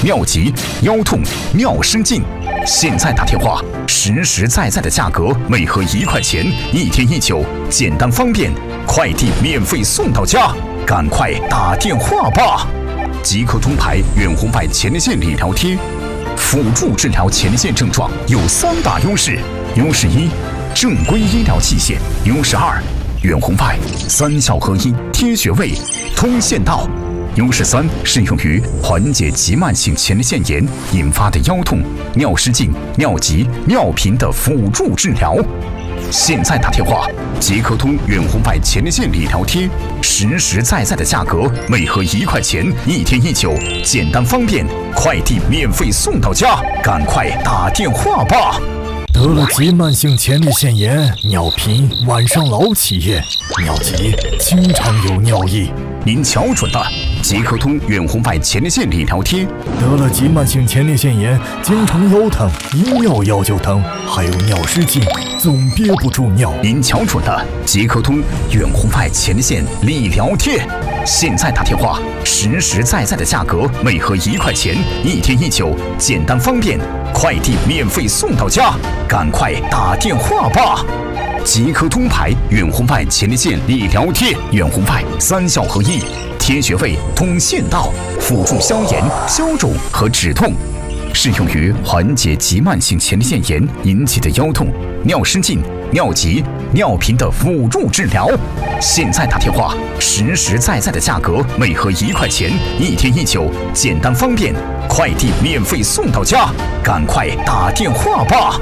尿急、腰痛、尿失禁。现在打电话，实实在在的价格，每盒1块钱，1天1酒，简单方便，快递免费送到家，赶快打电话吧！即刻通牌远红外前列腺理疗贴，辅助治疗前列腺症状有3大优势：优势1，正规医疗器械；优势2，远红外3效合一，贴穴位，通线道。优势3，适用于缓解急慢性前列腺炎引发的腰痛、尿失禁、尿急、尿频的辅助治疗。现在打电话，即刻通远红外前列腺理疗贴，实实在在的价格，每盒1块钱，1天1酒，简单方便，快递免费送到家，赶快打电话吧！ 得了急慢性前列腺炎，尿频，晚上老起夜，尿急，经常有尿意。 您瞧准了，即刻通远红外前列腺理疗贴。 得了急慢性前列腺炎，经常腰疼，一尿腰就疼，还有尿失禁，总憋不住尿。 您瞧准了，即刻通远红外前列腺理疗贴。现在打电话，实实在在的价格，每盒1块钱，1天1酒，简单方便，快递免费送到家，赶快打电话吧！即刻通牌远红外前列腺理疗贴，远红外3效合一，贴穴位，通线道，辅助消炎、消肿和止痛，适用于缓解急慢性前列腺炎引起的腰痛、尿失禁、尿急、尿频的辅助治疗。现在打电话，实实在在的价格，每盒1块钱，1天1酒，简单方便，快递免费送到家，赶快打电话吧！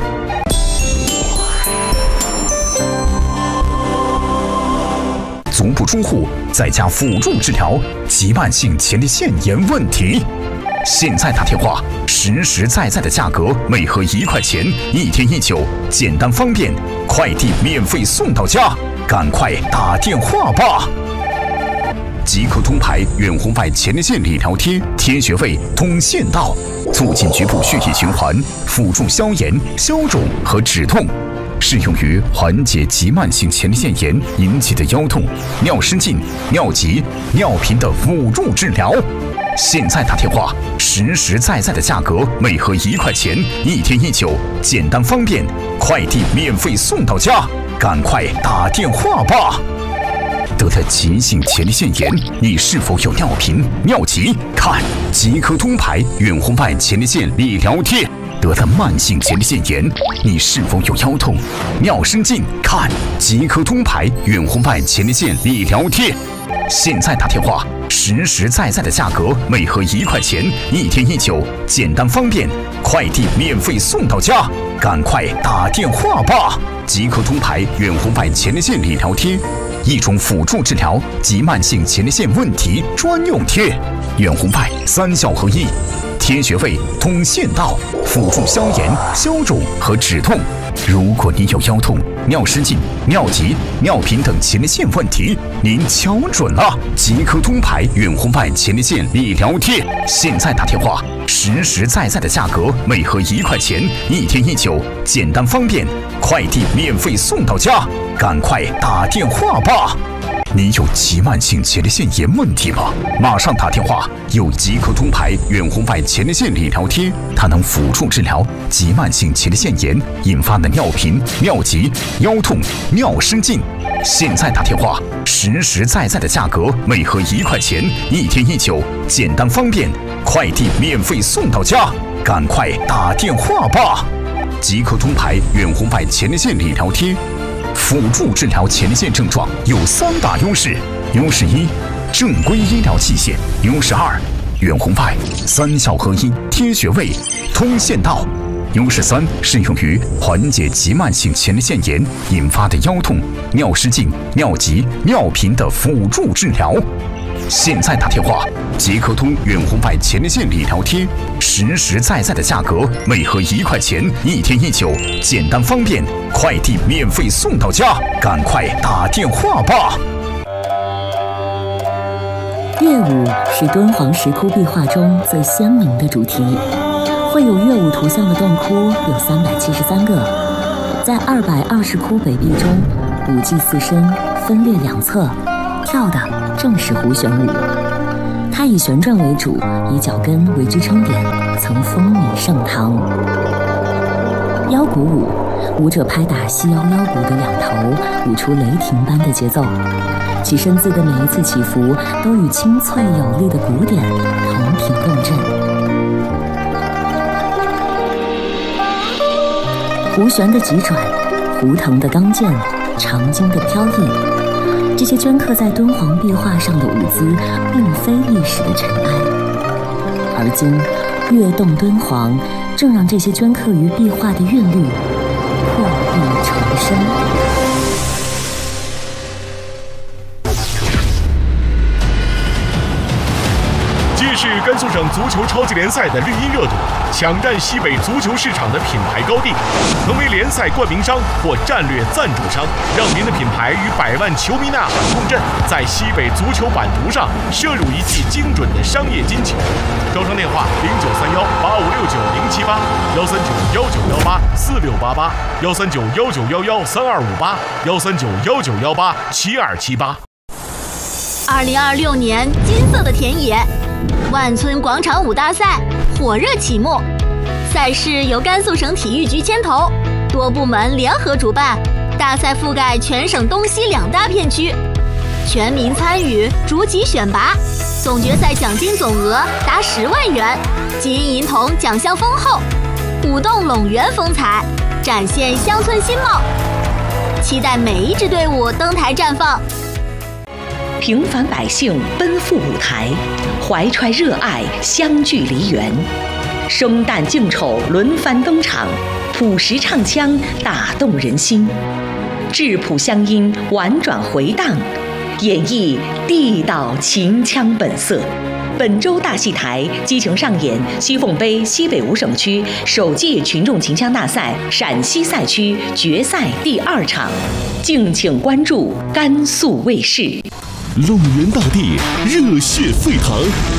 足不出户，在家辅助治疗急慢性前列腺炎问题。现在打电话，实实在在的价格，每盒1块钱，1天1酒，简单方便，快递免费送到家，赶快打电话吧！即刻通牌远红外前列腺理疗贴，贴穴位，通线道，促进局部血液循环，辅助消炎、消肿和止痛。适用于缓解急慢性前列腺炎引起的腰痛、尿失禁、尿急、尿频的辅助治疗。现在打电话，实实在在的价格，每盒1块钱，1天1酒，简单方便，快递免费送到家，赶快打电话吧！得了急性前列腺炎，你是否有尿频、尿急？看即刻通牌远红外前列腺理疗贴。得了慢性前列腺炎，你是否有腰痛、尿失禁？看即刻通牌远红外前列腺理疗贴。现在打电话，实实在在的价格，每盒1块钱，1天1酒，简单方便，快递免费送到家，赶快打电话吧！即刻通牌远红外前列腺理疗贴，一种辅助治疗急慢性前列腺问题专用贴，远红外3效合一，贴穴位，通线道，辅助消炎、消肿和止痛。如果你有腰痛、尿失禁、尿急、尿频等前列腺问题，您瞧准了，即刻通牌远红外前列腺理疗贴。现在打电话，实实在在的价格，每盒1块钱，1天1酒，简单方便，快递免费送到家，赶快打电话吧！你有急慢性前列腺炎问题吗？马上打电话！有即刻通牌远红外前列腺理疗贴，它能辅助治疗急慢性前列腺炎引发的尿频、尿急、腰痛、尿失禁。现在打电话，实实在在的价格，每盒1块钱，1天1酒，简单方便，快递免费送到家，赶快打电话吧！即刻通牌远红外前列腺理疗贴。辅助治疗前列腺症状有3大优势：优势1，正规医疗器械；优势2，远红外3效合一，贴穴位，通线道；优势3，适用于缓解急慢性前列腺炎引发的腰痛、尿失禁、尿急、尿频的辅助治疗。现在打电话，即刻通远红外前列腺理疗贴，实实在在的价格，每盒1块钱，1天1酒，简单方便，快递免费送到家，赶快打电话吧！ 乐舞是敦煌石窟壁画中最鲜明的主题，绘有乐舞图像的洞窟有373个，在220窟北壁中，5骑4身分列2侧，跳的正是胡旋舞。 他以旋转为主，以脚跟为支撑点，曾风靡盛唐。腰鼓舞，舞者拍打细腰腰鼓的两头，舞出雷霆般的节奏，其身姿的每一次起伏都与清脆有力的鼓点同频共振。胡旋的急转，胡腾的刚健，长经的飘逸，这些镌刻在敦煌壁画上的舞姿，并非历史的尘埃。而今跃动敦煌，正让这些镌刻于壁画的韵律破壁重生。 既是甘肃省足球超级联赛的绿茵热度，抢占西北足球市场的品牌高地，成为联赛冠名商或战略赞助商，让您的品牌与百万球迷呐喊共振，在西北足球版图上摄入一记精准的商业金球。招商电话：0931910918，13919184688，13919113258，13919187278。 2026年金色的田野，万村广场舞大赛火热启幕。赛事由甘肃省体育局牵头，多部门联合主办，大赛覆盖全省东西2大片区，全民参与，逐级选拔，总决赛奖金总额达10万元，金银铜奖项丰厚，舞动陇原风采，展现乡村新貌。期待每一支队伍登台绽放。 平凡百姓奔赴舞台，怀揣热爱相聚梨园，生旦净丑轮番登场，朴实唱腔打动人心，质朴乡音婉转回荡，演绎地道秦腔本色。本周大戏台激情上演西凤杯西北5省区首届群众秦腔大赛陕西赛区决赛第2场，敬请关注甘肃卫视。 陇原大地热血沸腾，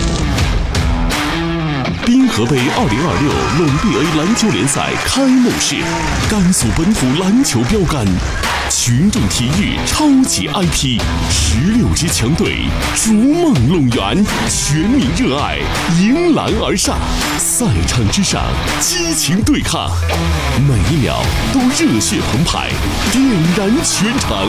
滨河杯2026陇 BA 篮球联赛开幕式，甘肃本土篮球标杆，群众体育超级 IP，16支强队逐梦陇原，全民热爱迎篮而上，赛场之上激情对抗，每一秒都热血澎湃，点燃全场。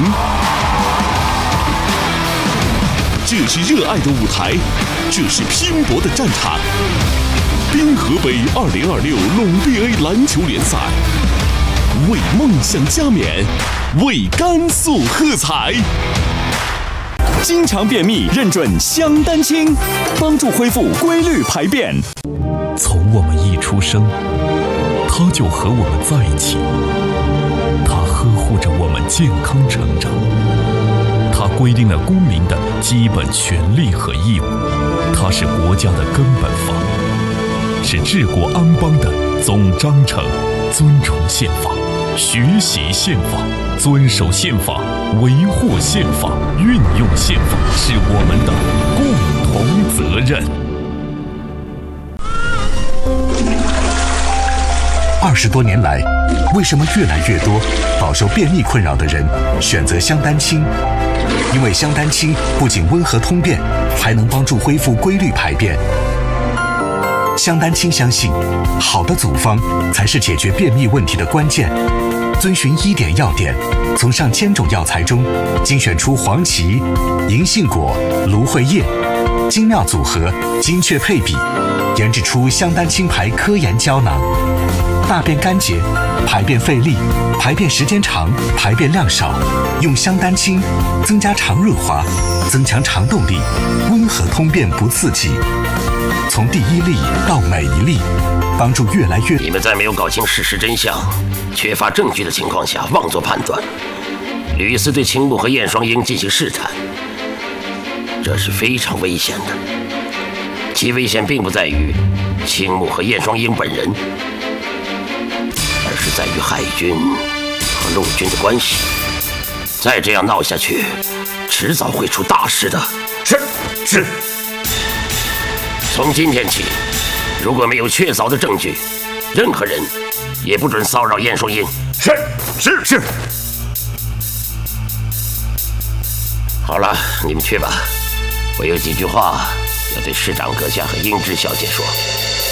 这是热爱的舞台，这是拼搏的战场。滨河杯2026陇 BA 篮球联赛，为梦想加冕，为甘肃喝彩。经常便秘认准香丹青，帮助恢复规律排便。 从我们一出生，他就和我们在一起，他呵护着我们健康成长。它规定了公民的基本权利和义务，它是国家的根本法，是治国安邦的总章程。尊崇宪法，学习宪法，遵守宪法，维护宪法，运用宪法，是我们的共同责任。 20多年来，为什么越来越多饱受便秘困扰的人选择香丹青？因为香丹青不仅温和通便，还能帮助恢复规律排便。香丹青相信，好的组方才是解决便秘问题的关键。遵循1点要点，从上千种药材中精选出黄芪、银杏果、芦荟叶，精妙组合，精确配比，研制出香丹青牌科研胶囊。大便干结、排便费力、排便时间长、排便量少，用香丹青增加肠润滑，增强肠动力，温和通便不刺激。从第1粒到每一粒，帮助越来越。 你们在没有搞清事实真相、缺乏证据的情况下妄作判断，屡次对青木和燕双鹰进行试探，这是非常危险的。其危险并不在于青木和燕双鹰本人，而是在于海军和陆军的关系。再这样闹下去，迟早会出大事的。是。从今天起，如果没有确凿的证据，任何人也不准骚扰燕双鹰。是。好了，你们去吧，我有几句话要对市长阁下和英芝小姐说，